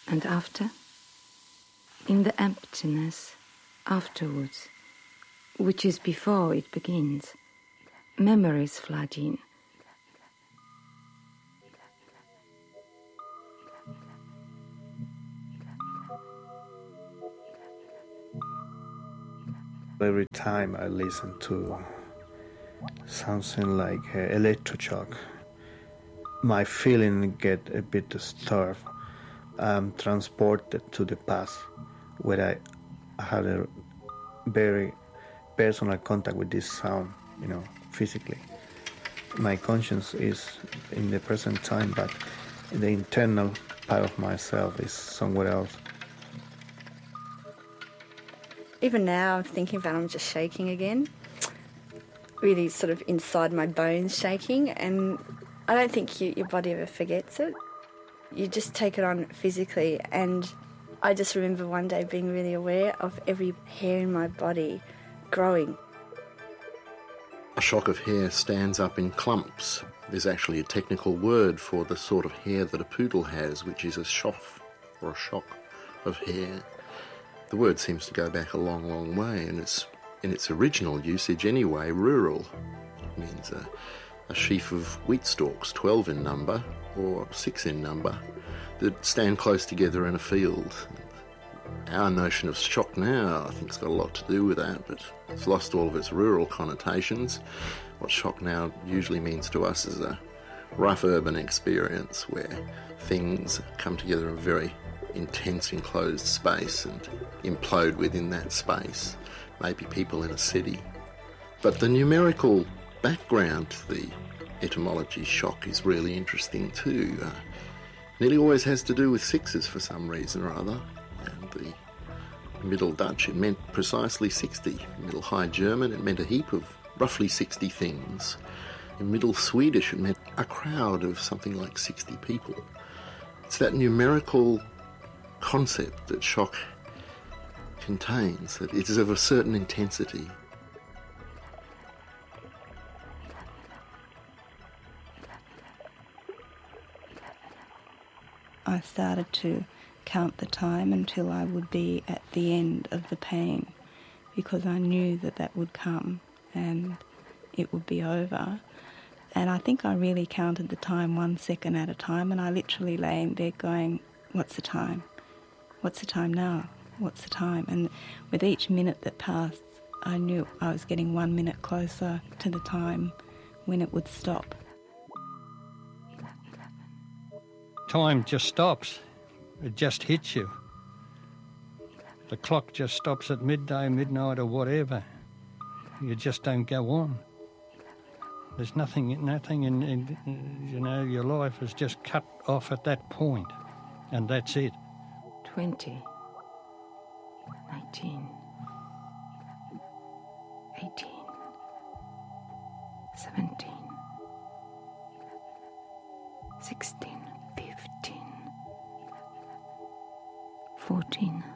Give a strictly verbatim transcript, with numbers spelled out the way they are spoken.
And after? In the emptiness, afterwards, which is before it begins, memories flood in. Every time I listen to something like uh, electroshock, my feeling get a bit disturbed. I'm transported to the past where I had a very personal contact with this sound, you know, physically. My conscience is in the present time, but the internal part of myself is somewhere else. Even now, I'm thinking about it, I'm just shaking again. Really sort of inside my bones shaking, and I don't think you, your body ever forgets it. You just take it on physically, and I just remember one day being really aware of every hair in my body growing. A shock of hair stands up in clumps. There's actually a technical word for the sort of hair that a poodle has, which is a shoff, or a shock of hair. The word seems to go back a long, long way, and it's, in its original usage anyway, rural. It means a, a sheaf of wheat stalks, twelve in number, or six in number, that stand close together in a field. Our notion of shock now, I think, has got a lot to do with that, but it's lost all of its rural connotations. What shock now usually means to us is a rough urban experience where things come together in a very intense enclosed space and implode within that space, maybe people in a city. But the numerical background to the etymology shock is really interesting too. Uh, nearly always has to do with sixes for some reason or other, and the Middle Dutch, it meant precisely sixty. Middle High German, it meant a heap of roughly sixty things. In Middle Swedish, it meant a crowd of something like sixty people. It's that numerical concept that shock contains, that it is of a certain intensity. I started to count the time until I would be at the end of the pain, because I knew that that would come and it would be over. And I think I really counted the time one second at a time, and I literally lay in bed going, what's the time? What's the time now? What's the time? And with each minute that passed, I knew I was getting one minute closer to the time when it would stop. Time just stops. It just hits you. The clock just stops at midday, midnight or whatever. You just don't go on. There's nothing, nothing in, in, you know, your life is just cut off at that point, and that's it. Twenty, nineteen, eighteen, seventeen, sixteen, fifteen, fourteen,